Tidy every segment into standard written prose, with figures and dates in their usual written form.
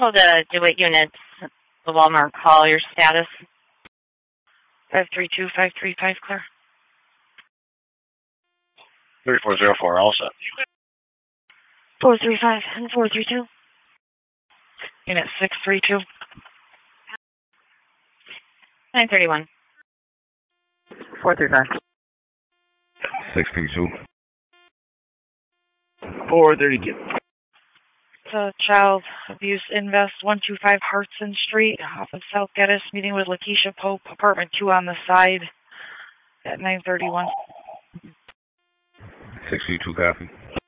Told the DeWitt units, the Walmart call, your status. 532-535, clear. 3404, all set. 435 and 432. Unit 632. 931. 435. 632. 432. So Child Abuse Invest, 125 Hartson Street, off of South Geddes, meeting with Lakeisha Pope, apartment 2 on the side at 931. 632, copy.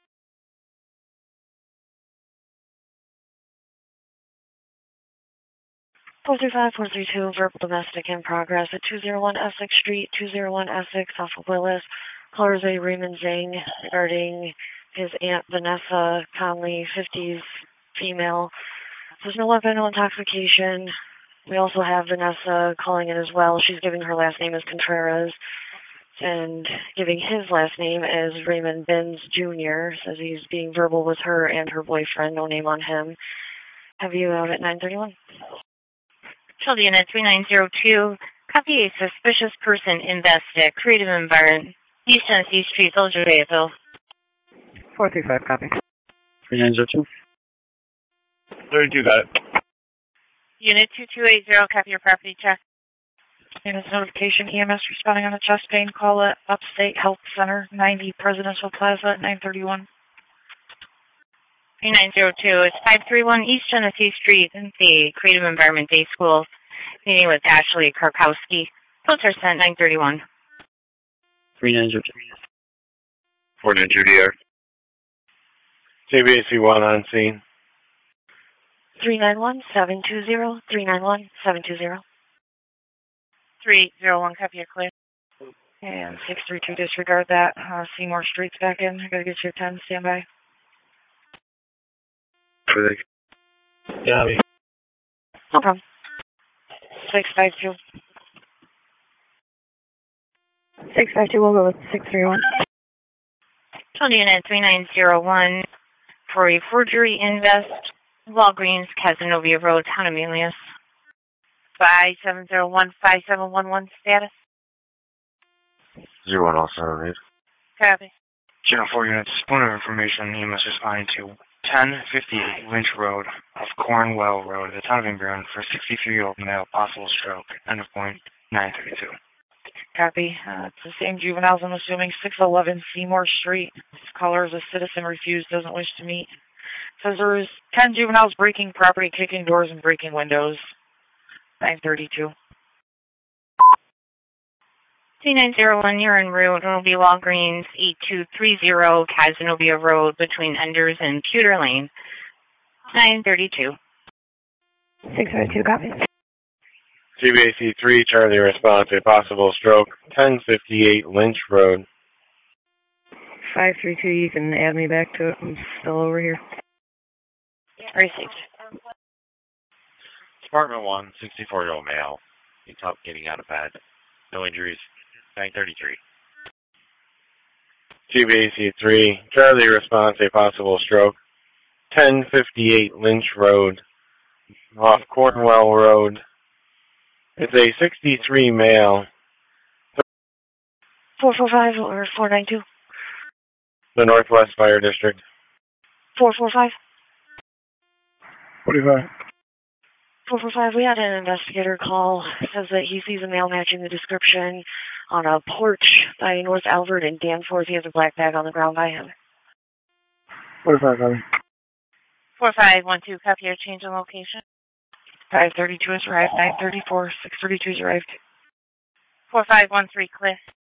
435-432, verbal domestic in progress at 201 Essex Street, 201 Essex, off of Willis. Caller A. Raymond Zhang regarding his Aunt Vanessa Conley, 50s, female. There's no weapon, no intoxication. We also have Vanessa calling in as well. She's giving her last name as Contreras and giving his last name as Raymond Benz Jr. Says he's being verbal with her and her boyfriend, no name on him. Have you out at 931? Child Unit 3902, copy a suspicious person invested, creative environment, East Tennessee Street, Soldier Bayville. 435, copy. 3902. 32, got it. Unit 2280, copy your property check. Unit's notification, EMS responding on a chest pain call at Upstate Health Center, 90 Presidential Plaza at 931. 3902, it's 531 East Tennessee Street in the Creative Environment Day School, meeting with Ashley Karkowski. Filter sent 931. 3902. 492 DR. CBAC 1 on scene. 391-720, 391-720. 301, copy your clear. And 632, disregard that. Seymour Street's back in. I gotta get you a 10, stand by. Yeah, No problem. 652. 652, we'll go with 631. Child Unit 3901, for a forgery invest, Walgreens, Casanova Road, Town of Emilius. 5701-5711, status. 0107. Copy. Channel 4 units, point of information, EMS responding to 1058 Lynch Road off Cornwell Road, the town of Ingram, for a 63-year-old male, possible stroke. End of point, 932. Copy. It's the same juveniles, I'm assuming. 611 Seymour Street. This caller is a citizen, refused, doesn't wish to meet. Says there is 10 juveniles breaking property, kicking doors, and breaking windows. 932. 3901, you're en route. It'll be Walgreens 8230 Casanova Road between Enders and Pewter Lane. 932. 652, copy. CBAC 3, Charlie response, a possible stroke. 1058 Lynch Road. 532, you can add me back to it. I'm still over here. Received. Department 1, 64-year-old male. Needs help getting out of bed. No injuries. 933. CBAC 3, Charlie response, a possible stroke. 1058 Lynch Road, off Cornwell Road. It's a 63 male. 445 or 492? The Northwest Fire District. 445? 45. 445, we had an investigator call. It says that he sees a male matching the description on a porch by North Albert and Danforth. He has a black bag on the ground by him. 45, copy. 4512, copy your change in location. 532 has arrived, 934, 632 has arrived. 4513, clear.